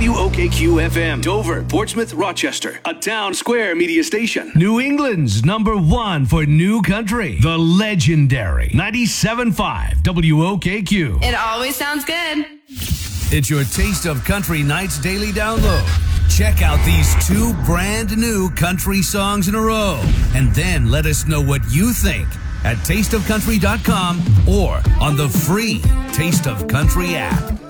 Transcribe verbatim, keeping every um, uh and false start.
W O K Q F M, Dover, Portsmouth, Rochester, a Town Square media station. New England's number one for new country, the legendary ninety-seven point five W O K Q. It always sounds good. It's your Taste of Country Night's daily download. Check out these two brand new country songs in a row, and then let us know what you think at taste of country dot com or on the free Taste of Country app.